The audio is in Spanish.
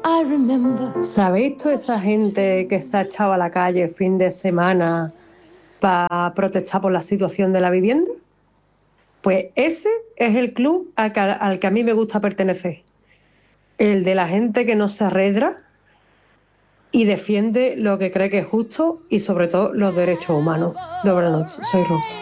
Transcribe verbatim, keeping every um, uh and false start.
¿Sabéis toda esa gente que se ha echado a la calle el fin de semana para protestar por la situación de la vivienda? Pues ese es el club al que, al que a mí me gusta pertenecer. El de la gente que no se arredra y defiende lo que cree que es justo y sobre todo los derechos humanos. De buenas noches, soy Ro.